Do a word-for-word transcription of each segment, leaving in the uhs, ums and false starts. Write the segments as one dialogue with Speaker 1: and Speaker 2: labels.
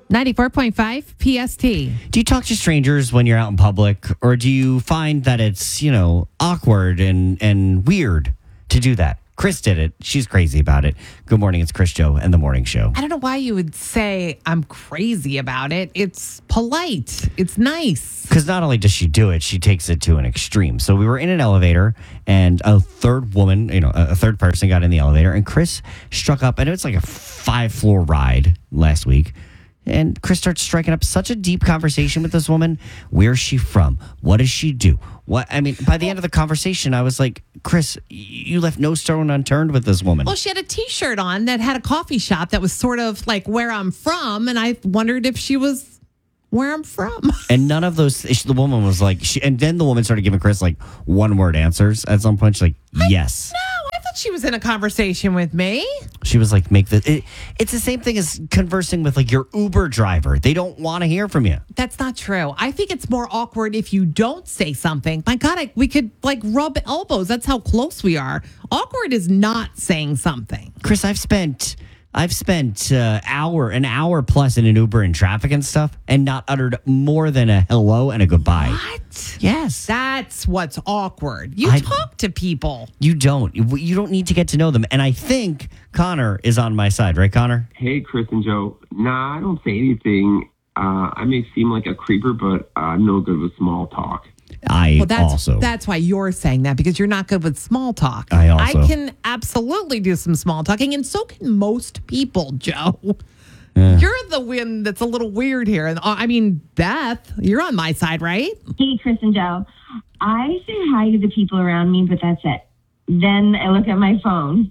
Speaker 1: ninety-four point five P S T.
Speaker 2: Do you talk to strangers when you're out in public, or do you find that it's, you know, awkward and, and weird to do that? Chris did it. She's crazy about it. Good morning. It's Chris Joe and the Morning Show.
Speaker 1: I don't know why you would say I'm crazy about it. It's polite. It's nice.
Speaker 2: Because not only does she do it, she takes it to an extreme. So we were in an elevator, and a third woman, you know, a third person got in the elevator, and Chris struck up, and it was like a five-floor ride last week. And Chris starts striking up such a deep conversation with this woman. Where's she from? What does she do? What I mean, by the end of the conversation, I was like, Chris, you left no stone unturned with this woman.
Speaker 1: Well, she had a T-shirt on that had a coffee shop that was sort of like where I'm from, and I wondered if she was where I'm from.
Speaker 2: And none of those, the woman was like, she, and then the woman started giving Chris like one-word answers at some point. She's like, yes.
Speaker 1: No, I thought she was in a conversation with me.
Speaker 2: She was like, make the, it, it's the same thing as conversing with like your Uber driver. They don't want to hear from you.
Speaker 1: That's not true. I think it's more awkward if you don't say something. My God, I, we could like rub elbows. That's how close we are. Awkward is not saying something.
Speaker 2: Chris, I've spent... I've spent uh, hour, an hour plus in an Uber in traffic and stuff, and not uttered more than a hello and a goodbye.
Speaker 1: What?
Speaker 2: Yes.
Speaker 1: That's what's awkward. You
Speaker 2: I,
Speaker 1: talk to people.
Speaker 2: You don't. You don't need to get to know them. And I think Connor is on my side, right, Connor?
Speaker 3: Hey, Chris and Joe. Nah, I don't say anything. Uh, I may seem like a creeper, but I'm no good with small talk.
Speaker 2: I
Speaker 1: well, that's,
Speaker 2: also.
Speaker 1: That's why you're saying that, because you're not good with small talk.
Speaker 2: I also.
Speaker 1: I can absolutely do some small talking, and so can most people, Joe.
Speaker 2: Yeah.
Speaker 1: You're the one that's a little weird here. And I mean, Beth, you're on my side, right?
Speaker 4: Hey, Chris and Joe. I say hi to the people around me, but that's it. Then I look at my phone.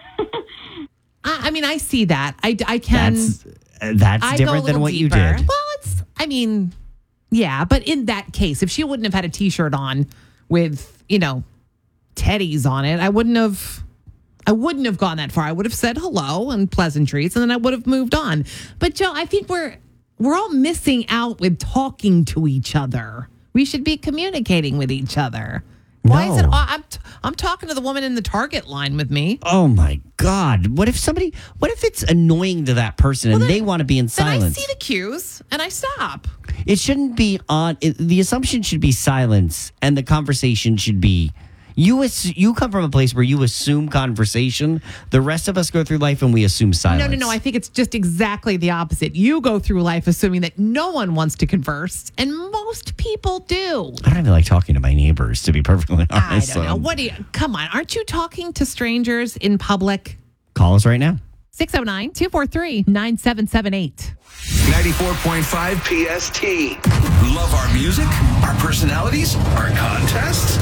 Speaker 1: I, I mean, I see that. I, I can.
Speaker 2: That's, uh, that's
Speaker 1: I
Speaker 2: different than what
Speaker 1: deeper.
Speaker 2: you did.
Speaker 1: Well, it's, I mean... Yeah, but in that case, if she wouldn't have had a T-shirt on with, you know, teddies on it, I wouldn't have I wouldn't have gone that far. I would have said hello and pleasantries, and then I would have moved on. But Joe, I think we're we're all missing out with talking to each other. We should be communicating with each other. Why
Speaker 2: No.
Speaker 1: is it I'm t- I'm talking to the woman in the Target line with me.
Speaker 2: Oh my God. What if somebody, what if it's annoying to that person
Speaker 1: Well,
Speaker 2: and
Speaker 1: then-
Speaker 2: they want to be in
Speaker 1: Then I
Speaker 2: silence?
Speaker 1: see the cues and I stop.
Speaker 2: It shouldn't be on, it, the assumption should be silence, and the conversation should be, you ass, you come from a place where you assume conversation. The rest of us go through life and we assume silence.
Speaker 1: No, no, no. I think it's just exactly the opposite. You go through life assuming that no one wants to converse, and most people do.
Speaker 2: I don't even like talking to my neighbors, to be perfectly
Speaker 1: I
Speaker 2: honest.
Speaker 1: don't know.
Speaker 2: So
Speaker 1: What do you, come on. Aren't you talking to strangers in public?
Speaker 2: call us right now.
Speaker 1: six oh nine, two four three, nine seven seven eight.
Speaker 5: ninety-four point five P S T. Love our music, our personalities, our contests?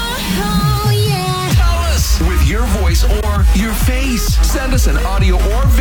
Speaker 6: Oh, yeah.
Speaker 5: Tell us with your voice or your face. Send us an audio or video.